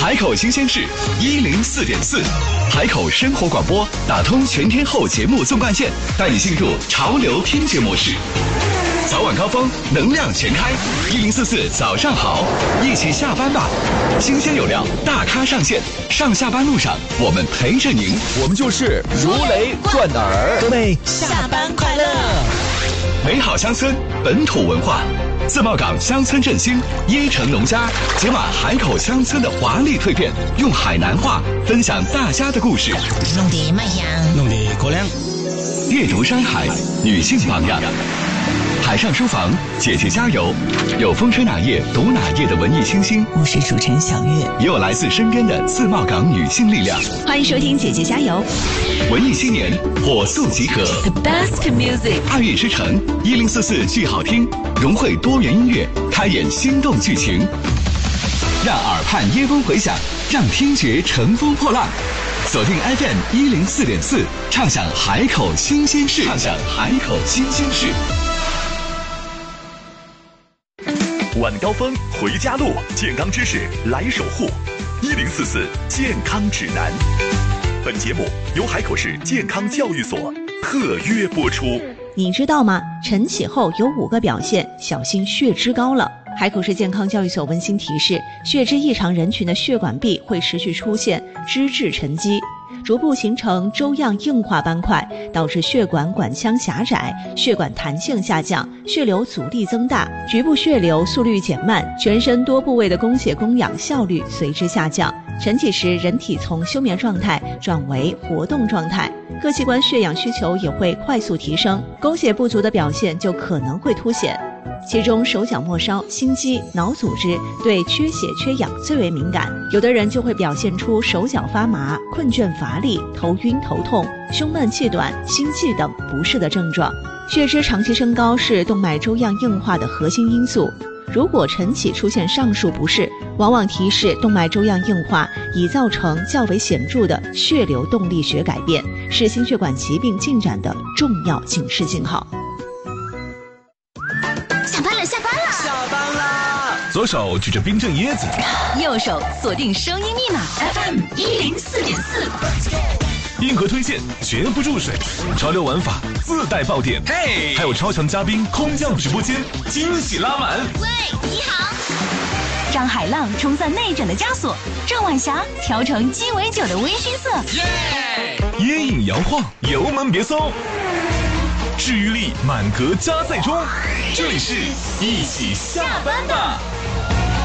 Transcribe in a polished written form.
海口新鲜事104.4，海口生活广播打通全天候节目纵贯线，带你进入潮流听觉模式。早晚高峰，能量全开，1044早上好，一起下班吧。新鲜有料，大咖上线，上下班路上我们陪着您， 我们就是如雷贯耳。 各位下班快乐！ 美好乡村，本土文化。自贸港乡村振兴，椰城农家解码海口乡村的华丽蜕变，用海南话分享大家的故事。 弄得卖香， 弄得过凉。 阅读山海，女性榜样。海上书房，姐姐加油！有风吹哪页读哪页的文艺清新， 我是主持人小月， 也有来自身边的自贸港女性力量。 欢迎收听姐姐加油！ 文艺青年火速集合 The best music， 2月之城1044剧好听，融汇多元音乐，开演心动剧情，让耳畔耶风回响，让听觉乘风破浪。锁定 FM 104.4，畅享海口新鲜事，畅享海口新鲜事。晚高峰回家路，健康知识来守护。1044健康指南。本节目由海口市健康教育所特约播出。 你知道吗？晨起后有5个表现，小心血脂高了。海口市健康教育所温馨提示，血脂异常人群的血管壁会持续出现脂质沉积，逐步形成粥样硬化斑块，导致血管管腔狭窄，血管弹性下降，血流阻力增大，局部血流速率减慢，全身多部位的供血供氧效率随之下降。晨起时，人体从休眠状态转为活动状态，各器官血氧需求也会快速提升，供血不足的表现就可能会凸显。其中手脚末梢、心肌、脑组织对缺血缺氧最为敏感，有的人就会表现出手脚发麻、困倦乏力、头晕头痛、胸闷气短、心悸等不适的症状。血脂长期升高是动脉粥样硬化的核心因素，如果晨起出现上述不适，往往提示动脉粥样硬化已造成较为显著的血流动力学改变，是心血管疾病进展的重要警示信号。 下班啦！ 左手举着冰镇椰子， 右手锁定声音密码 FM 104.4， 硬核推荐绝不注水，潮流玩法自带爆点， 嘿， 还有超强嘉宾空降直播间，惊喜拉满。 喂，你好。 让海浪冲散内枕的枷锁，郑晚霞调成鸡尾酒的微醺色， 椰饮摇晃，油门别松，治愈力满格加载中。这里是一起下班吧。